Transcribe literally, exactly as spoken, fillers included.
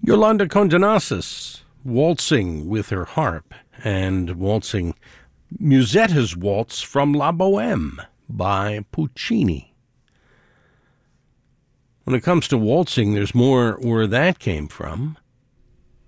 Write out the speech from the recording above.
Yolanda Condonasis waltzing with her harp and waltzing Musetta's Waltz from La Boheme by Puccini. When it comes to waltzing, there's more where that came from.